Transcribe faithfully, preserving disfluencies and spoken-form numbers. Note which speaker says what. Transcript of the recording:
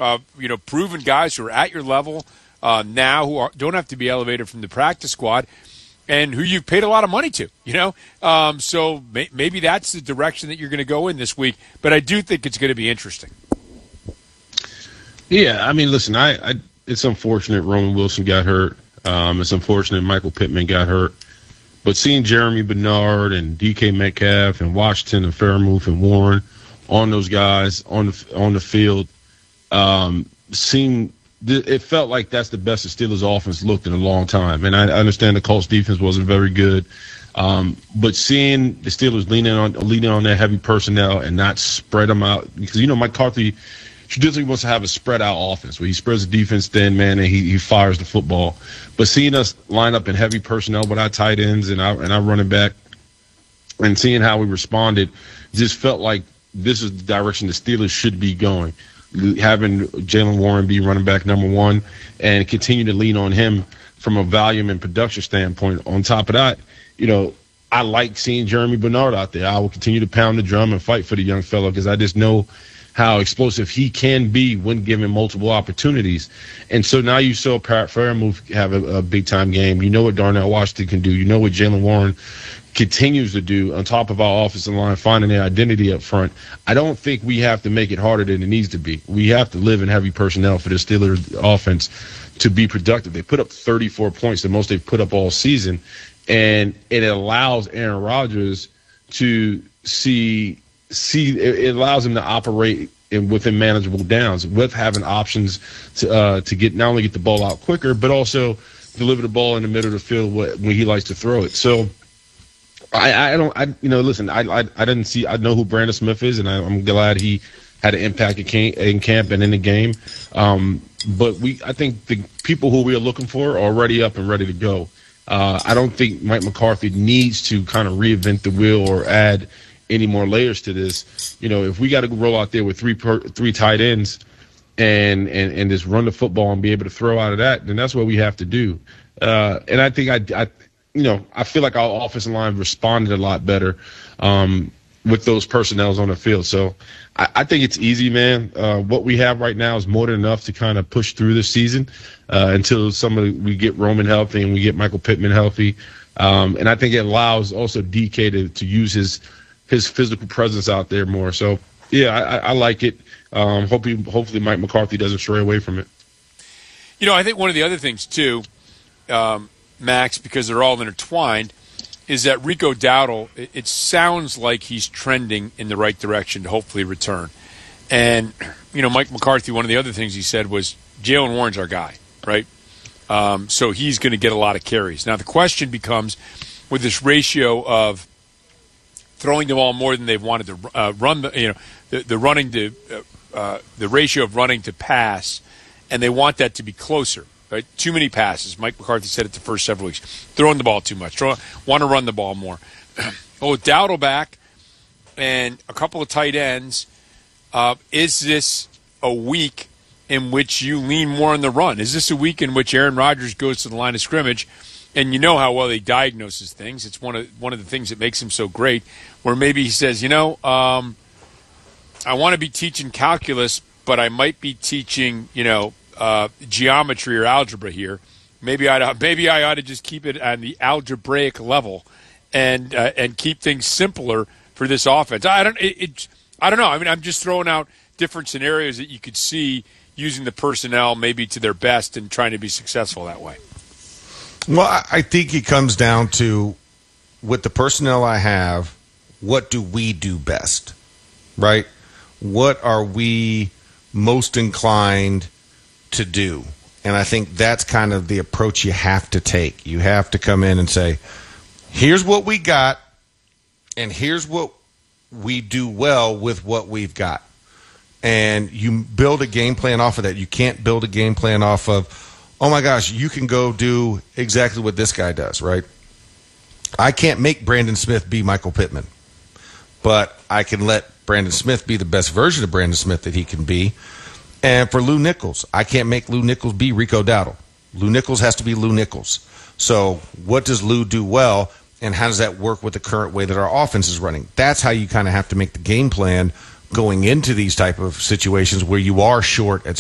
Speaker 1: uh, you know, proven guys who are at your level uh, now, who are, don't have to be elevated from the practice squad, and who you've paid a lot of money to, you know. Um, so may, maybe that's the direction that you're going to go in this week. But I do think it's going to be interesting.
Speaker 2: Yeah, I mean, listen, I, I it's unfortunate Roman Wilson got hurt. Um, it's unfortunate Michael Pittman got hurt. But seeing Jeremy Bernard and D K Metcalf and Washington and Fairmouth and Warren on those guys on the on the field, um, seemed it felt like that's the best the Steelers offense looked in a long time. And I understand the Colts defense wasn't very good, um, but seeing the Steelers leaning on leaning on their heavy personnel and not spread them out, because you know McCarthy traditionally wants to have a spread out offense where he spreads the defense thin, man, and he, he fires the football. But seeing us line up in heavy personnel with our tight ends and our and our running back, and seeing how we responded, just felt like this is the direction the Steelers should be going. Having Jaylen Warren be running back number one and continue to lean on him from a volume and production standpoint. On top of that, you know, I like seeing Jeremy Bernard out there. I will continue to pound the drum and fight for the young fellow because I just know how explosive he can be when given multiple opportunities. And so now you saw Pat Fairmouth have a, a big-time game. You know what Darnell Washington can do. You know what Jaylen Warren continues to do on top of our offensive line, finding their identity up front. I don't think we have to make it harder than it needs to be. We have to live in heavy personnel for the Steelers offense to be productive. They put up thirty-four points, the most they've put up all season, and it allows Aaron Rodgers to see see it allows him to operate in within manageable downs with having options to uh, to get not only get the ball out quicker, but also deliver the ball in the middle of the field when he likes to throw it. So I, I don't, I you know, listen, I, I I didn't see, I know who Brandon Smith is, and I, I'm glad he had an impact in camp and in the game. Um, but we, I think the people who we are looking for are already up and ready to go. Uh, I don't think Mike McCarthy needs to kind of reinvent the wheel or add any more layers to this. You know, if we got to roll out there with three per, three tight ends and, and and just run the football and be able to throw out of that, then that's what we have to do. Uh, and I think I, I, you know, I feel like our offensive line responded a lot better um, with those personnels on the field. So I, I think it's easy, man. Uh, what we have right now is more than enough to kind of push through the season uh, until somebody we get Roman healthy and we get Michael Pittman healthy. Um, and I think it allows also D K to, to use his his physical presence out there more. So, yeah, I, I like it. Um, hopefully, hopefully Mike McCarthy doesn't stray away from it.
Speaker 1: You know, I think one of the other things, too, um, Max, because they're all intertwined, is that Rico Dowdle, it, it sounds like he's trending in the right direction to hopefully return. And, you know, Mike McCarthy, one of the other things he said was Jaylen Warren's our guy, right? Um, so he's going to get a lot of carries. Now, the question becomes, with this ratio of throwing the ball more than they've wanted to uh, run, the, you know, the, the running to uh, uh, the ratio of running to pass, and they want that to be closer. Right? Too many passes. Mike McCarthy said it the first several weeks. Throwing the ball too much. Throw, want to run the ball more. Well, with Dowdle back and a couple of tight ends, uh, is this a week in which you lean more on the run? Is this a week in which Aaron Rodgers goes to the line of scrimmage? And you know how well he diagnoses things. It's one of one of the things that makes him so great, where maybe he says, you know, um, I want to be teaching calculus, but I might be teaching, you know, uh, geometry or algebra here. Maybe I maybe I ought to just keep it on the algebraic level and uh, and keep things simpler for this offense. I don't it, it I don't know. I mean, I'm just throwing out different scenarios that you could see using the personnel maybe to their best and trying to be successful that way.
Speaker 3: Well, I think it comes down to, with the personnel I have, what do we do best, right? What are we most inclined to do? And I think that's kind of the approach you have to take. You have to come in and say, here's what we got, and here's what we do well with what we've got. And you build a game plan off of that. You can't build a game plan off of, oh, my gosh, you can go do exactly what this guy does, right? I can't make Brandon Smith be Michael Pittman, but I can let Brandon Smith be the best version of Brandon Smith that he can be. And for Lou Nichols, I can't make Lou Nichols be Rico Dowdle. Lou Nichols has to be Lou Nichols. So what does Lou do well, and how does that work with the current way that our offense is running? That's how you kind of have to make the game plan going into these type of situations where you are short at